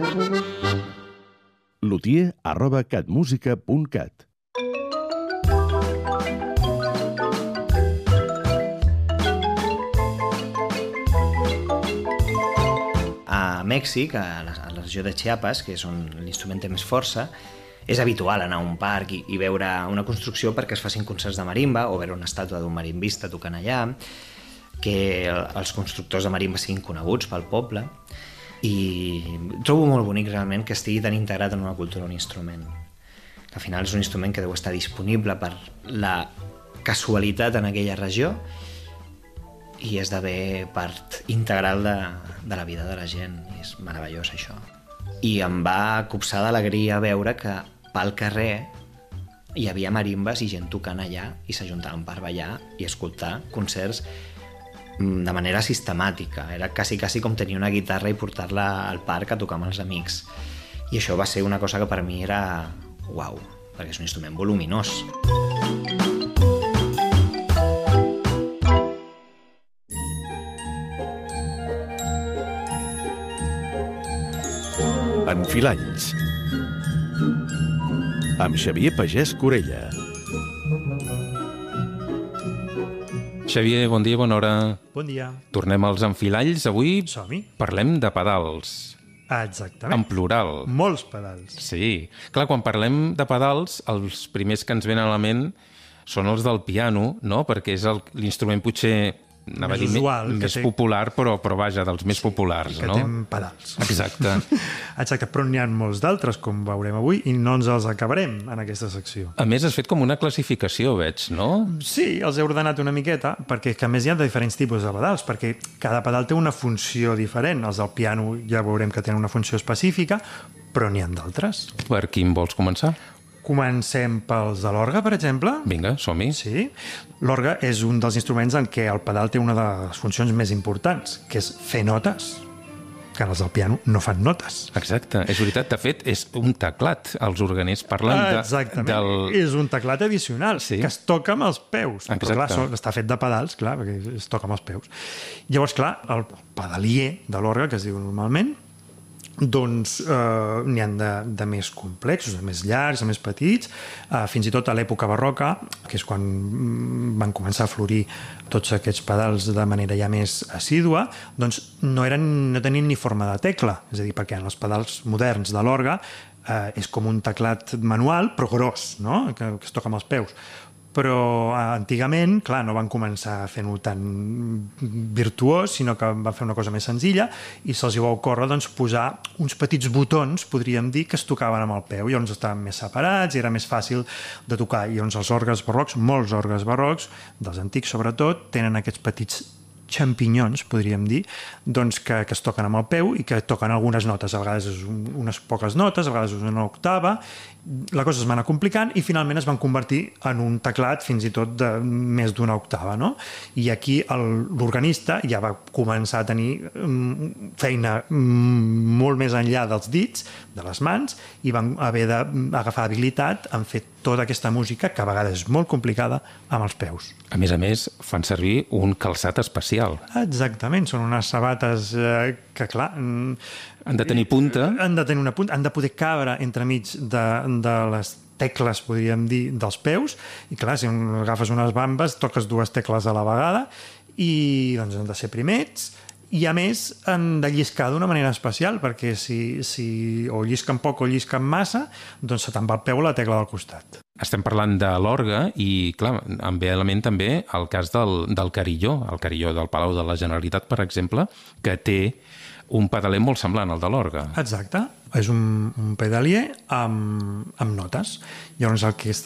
luthier@catmusica.cat. A Mèxic, a la regió de Chiapas, que és on l'instrument té més força, és habitual anar a un parc i veure una construcció perquè es facin concerts de marimba o veure una estàtua d'un marimbista tocant allà, que els constructors de marimba siguin coneguts pel poble, i trobo molt bonic realment que estigui tan integrat en una cultura un instrument, que al final és un instrument que deu estar disponible per la casualitat en aquella regió i esdevé part integral de la vida de la gent, i és meravellós això. I em va copsar d'alegria veure que pel carrer hi havia marimbes i gent tocant allà i s'ajuntaven per ballar i escoltar concerts de manera sistemàtica. Era quasi com tenir una guitarra i portar-la al parc a tocar amb els amics. I això va ser una cosa que per mi era uau, perquè és un instrument voluminós. Enfilalls, amb Xavier Pagès Corella. Xavier, bon dia, bona hora. Bon dia. Tornem als enfilalls. Avui Som-hi. parlem de pedals. Exactament. En plural. Molts pedals. Sí. Clar, quan parlem de pedals, els primers que ens venen a la ment són els del piano, no? Perquè és l'instrument potser anava a dir usual, més popular, però vaja, dels més populars, que no? té pedals. Exacte. Exacte, però n'hi ha molts d'altres, com veurem avui, i no ens els acabarem en aquesta secció. A més, has fet com una classificació, veig, no? Sí, els he ordenat una miqueta, perquè que a més hi ha de diferents tipus de pedals, perquè cada pedal té una funció diferent. Els del piano ja veurem que tenen una funció específica, però n'hi ha d'altres. Per quin vols començar? Comencem pels de l'orgue, per exemple. Vinga, som-hi. Sí. L'orgue és un dels instruments en què el pedal té una de les funcions més importants, que és fer notes, que els del piano no fan notes. Exacte, és veritat. De fet, és un teclat. Els organists parlen Exactament. És un teclat addicional, que es toca amb els peus. Exacte. Però clar, està fet de pedals, clar, perquè es toca amb els peus. Llavors, clar, el pedalier de l'orgue, que es diu normalment, doncs n'hi ha de més complexos, de més llargs, de més petits, fins i tot a l'època barroca, que és quan van començar a florir tots aquests pedals de manera ja més assídua, doncs no tenien ni forma de tecla, és a dir, perquè en els pedals moderns de l'orgue és com un teclat manual, però gros, no? que es toca amb els peus. Però antigament, clar, no van començar fent-ho tan virtuós, sinó que van fer una cosa més senzilla i se'ls va ocórrer doncs, posar uns petits botons, podríem dir, que es tocaven amb el peu. Llavors estaven més separats i era més fàcil de tocar. I llavors els orgues barrocs, molts orgues barrocs, dels antics sobretot, tenen aquests petits xampinyons, podríem dir, doncs que es toquen amb el peu i que toquen algunes notes. A vegades és unes poques notes, a vegades és una octava. La cosa es va anar complicant i finalment es van convertir en un teclat fins i tot de més d'una octava, no? I aquí l'organista ja va començar a tenir feina molt més enllà dels dits, de les mans, i van haver d'agafar habilitat en fer tota aquesta música, que a vegades és molt complicada, amb els peus. A més, fan servir un calçat especial. Exactament, són unes sabates que, clar... Han de tenir punta. Han de tenir una punta, han de poder cabre entremig de les tecles, podríem dir, dels peus, i clar, si agafes unes bambes, toques dues tecles a la vegada, i doncs han de ser primets, i a més han de lliscar d'una manera especial, perquè si o llisquen poc o llisquen massa, doncs se te'n va el peu a la tecla del costat. Estem parlant de l'orgue i, clar, em ve a la ment també el cas del carilló, el carilló del Palau de la Generalitat, per exemple, que té un pedaler molt semblant al de l'orgue. Exacte. És un pedalier amb notes. Llavors el que